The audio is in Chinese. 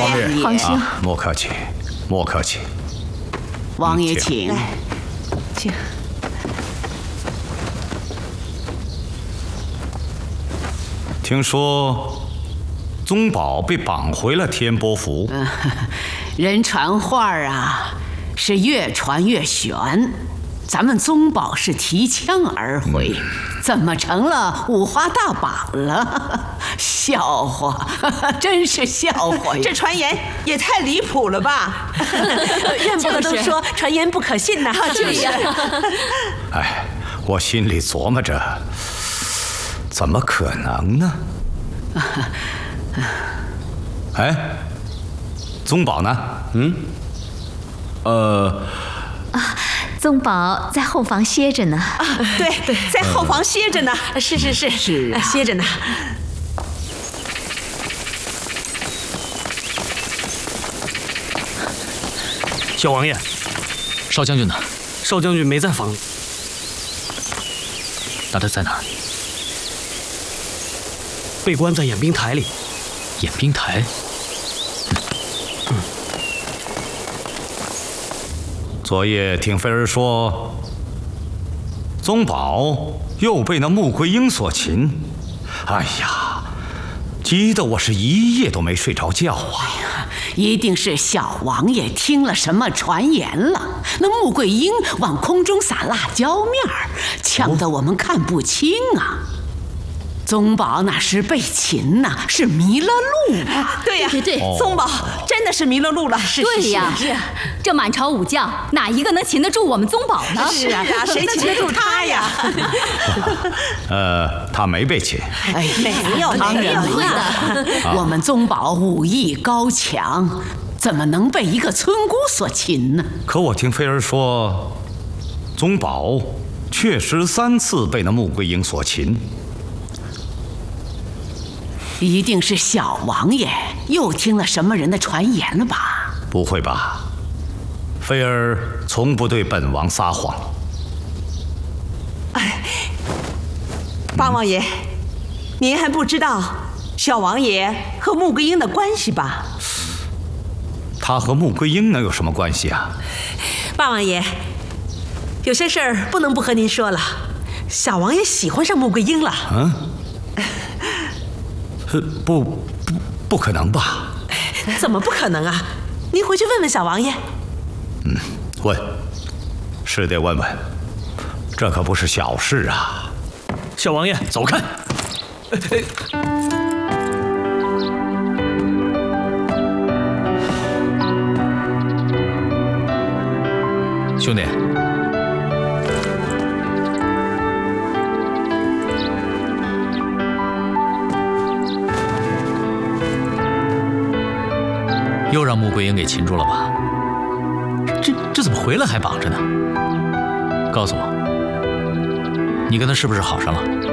王爷， 放心， 莫客气，莫客气。 王爷请， 请。 听说宗保被绑回了天波府。 人传话啊，是越传越悬。咱们宗保是提枪而回，怎么成了五花大绑了？笑话，真是笑话呀！ 这传言也太离谱了吧！怨不得都说传言不可信呐。 对呀。 哎，我心里琢磨着，怎么可能呢？哎，宗保呢？ 宗保在后房歇着呢。 对，在后房歇着呢。 是， 歇着呢。 小王爷， 少将军呢？ 少将军没在房。 那他在哪儿？ 被关在演兵台里。 演兵台。 昨夜听妃儿说，宗保又被那穆桂英所擒。哎呀，急得我是一夜都没睡着觉啊！ 一定是小王爷听了什么传言了。那穆桂英往空中撒辣椒面儿，呛得我们看不清啊。宗保那是被擒呐，是迷了路。 对呀， 对， 宗保真的是迷了路了。 对呀，这满朝武将哪一个能擒得住我们宗保呢？ 是啊，谁擒得住他呀？ 他没被擒。 哎， 没有， 当然会的。我们宗保武艺高强，怎么能被一个村姑所擒呢？ 可我听妃儿说，宗保确实3次被那穆桂英所擒。 一定是小王爷又听了什么人的传言了吧？ 不会吧？妃儿从不对本王撒谎。 八王爷，您还不知道小王爷和穆桂英的关系吧？ 他和穆桂英能有什么关系啊？ 八王爷，有些事儿不能不和您说了。小王爷喜欢上穆桂英了。 不可能吧？ 怎么不可能啊？您回去问问小王爷。 问，是得问问，这可不是小事啊。 小王爷， 走开！兄弟，又让穆桂英给擒住了吧？这怎么回来还绑着呢？告诉我，你跟他是不是好上了？